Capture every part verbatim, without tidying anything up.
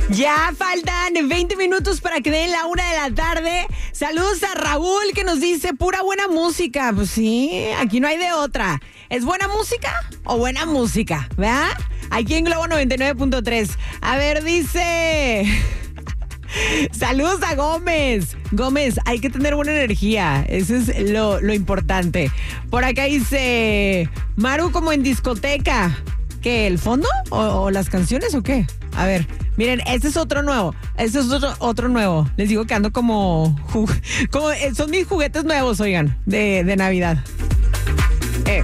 Ya faltan veinte minutos para que den la una de la tarde. Saludos a Raúl que nos dice pura buena música. Pues sí, aquí no hay de otra. ¿Es buena música o buena música? ¿Verdad? Aquí en Globo noventa y nueve punto tres. A ver, dice... Saludos a Gómez. Gómez, hay que tener buena energía. Eso es lo, lo importante. Por acá dice... Maru como en discoteca. ¿Qué? ¿El fondo? ¿O, o las canciones o qué? A ver, miren, este es otro nuevo. Este es otro, otro nuevo. Les digo que ando como, como... Son mis juguetes nuevos, oigan, de, de Navidad. Eh.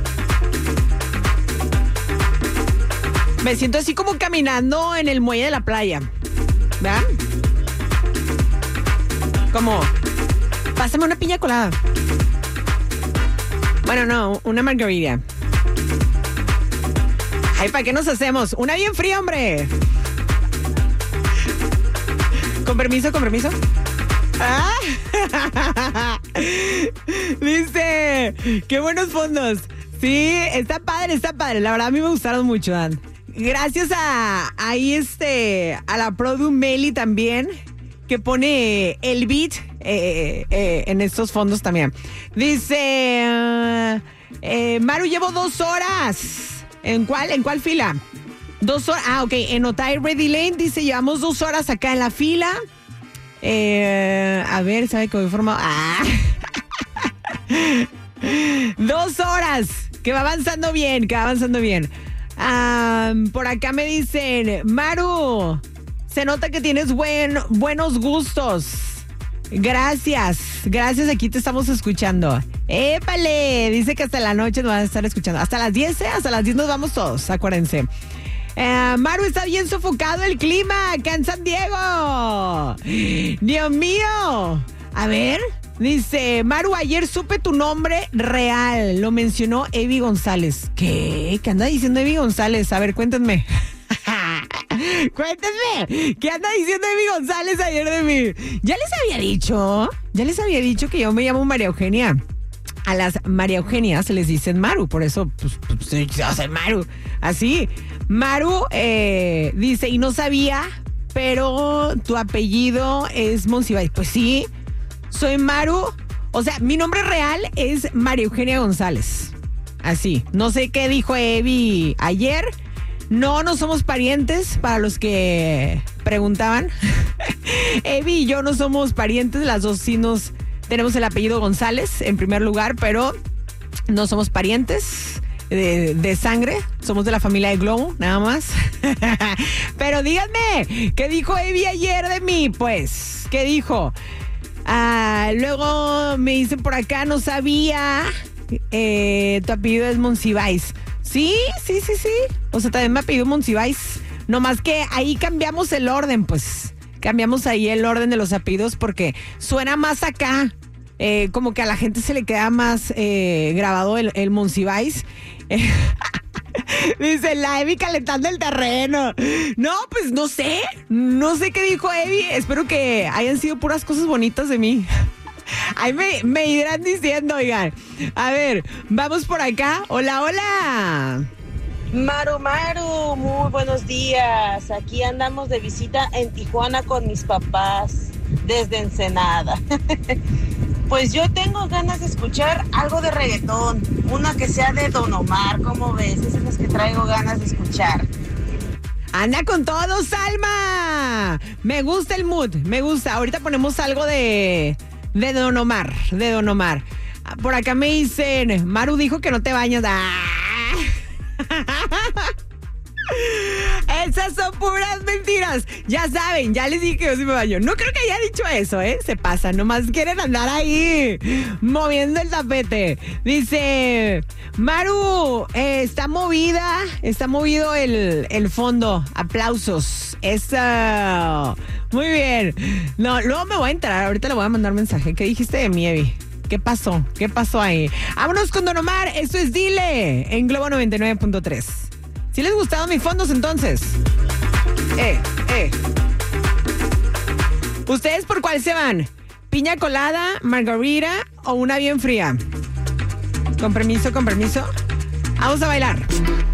Me siento así como caminando en el muelle de la playa. ¿Verdad? Como... Pásame una piña colada. Bueno, no, una margarita. Ay, ¿para qué nos hacemos? Una bien fría, hombre. Con permiso, con permiso. Ah. Dice, qué buenos fondos. Sí, está padre, está padre. La verdad a mí me gustaron mucho, Dan. Gracias a ahí este a la Produ Meli también, que pone el beat eh, eh, en estos fondos también. Dice, uh, eh, Maru, llevo dos horas. ¿En cuál? ¿En cuál fila? Dos horas. Ah, ok. En Otay Ready Lane dice, llevamos dos horas acá en la fila. Eh, a ver, ¿sabe cómo formado? Ah. Dos horas. Que va avanzando bien, que va avanzando bien. Ah, por acá me dicen, Maru, se nota que tienes buen, buenos gustos. Gracias, gracias, aquí te estamos escuchando. ¡Épale! Dice que hasta la noche nos van a estar escuchando. Hasta las diez, ¿eh? Hasta las diez nos vamos todos, acuérdense. Eh, Maru, está bien sofocado el clima acá en San Diego. Dios mío. A ver, dice, Maru, ayer supe tu nombre real. Lo mencionó Evi González. ¿Qué? ¿Qué anda diciendo Evi González? A ver, cuéntenme. Cuéntenme, ¿qué anda diciendo Evi González ayer de mí? Ya les había dicho, ya les había dicho que yo me llamo María Eugenia. A las María Eugenia se les dicen Maru, por eso, pues, pues yo soy Maru. Así, Maru eh, dice, y no sabía, pero tu apellido es Monsiváis. Pues sí, soy Maru, o sea, mi nombre real es María Eugenia González. Así, no sé qué dijo Evi ayer. No, no somos parientes, para los que preguntaban. Evi y yo no somos parientes, las dos sí nos tenemos el apellido González en primer lugar, pero no somos parientes de, de sangre, somos de la familia de Globo, nada más. Pero díganme, ¿qué dijo Evi ayer de mí? Pues, ¿qué dijo? Ah, luego me dicen por acá, no sabía, eh, tu apellido es Monsiváis. Sí, sí, sí, sí. O sea, también me ha pedido Monsiváis. No más que ahí cambiamos el orden, pues. Cambiamos ahí el orden de los apellidos porque suena más acá. Eh, como que a la gente se le queda más eh, grabado el, el Monsiváis. Eh, dice, la Evi calentando el terreno. No, pues no sé. No sé qué dijo Evi. Espero que hayan sido puras cosas bonitas de mí. Ahí me, me irán diciendo, oigan. A ver, vamos por acá. Hola, hola. Maru, Maru, muy buenos días. Aquí andamos de visita en Tijuana con mis papás desde Ensenada. Pues yo tengo ganas de escuchar algo de reggaetón, una que sea de Don Omar, ¿cómo ves? Esas son las que traigo ganas de escuchar. Anda con todo, Salma. Me gusta el mood, me gusta. Ahorita ponemos algo de... De Don Omar, de Don Omar. Por acá me dicen, Maru dijo que no te bañas. ¡Ah! Esas son puras mentiras. Ya saben, ya les dije que yo sí me baño. No creo que haya dicho eso, ¿eh? Se pasa, nomás quieren andar ahí moviendo el tapete. Dice, Maru, eh, está movida, está movido el, el fondo. Aplausos. Eso. Muy bien. No, luego me voy a entrar, ahorita le voy a mandar mensaje. ¿Qué dijiste de mi Evi? ¿Qué pasó? ¿Qué pasó ahí? Vámonos con Don Omar. Esto es Dile en Globo noventa y nueve punto tres. ¿Sí les gustaron mis fondos entonces? Eh, eh. ¿Ustedes por cuál se van? ¿Piña colada, margarita o una bien fría? Con permiso, con permiso. Vamos a bailar.